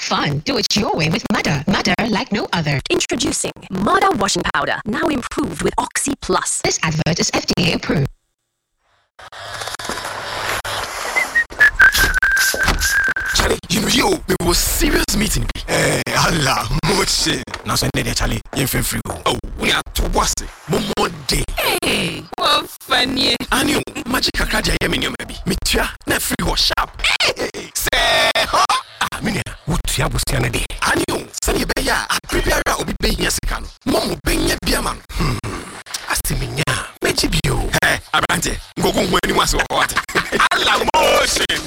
fun. Do it your way with Madder. Madder like no other. Introducing Madder washing powder, now improved with Oxy Plus. This advert is FDA approved. Charlie, we was serious meeting. Allah, moche. Now so there, Charlie, you feel free go. Oh, we are to was Momo day. Hey, what funny. Anio, magic akadia yeminyo maybe. Mitua na free ho sharp. Hey, say ho. Minia, what ya was yana day. Anio, sani beya, prepare obi be here sekano. Momo benye biaman. Asiminya, meji bio. Hey, Abrante, go go when you was what. Allah moche.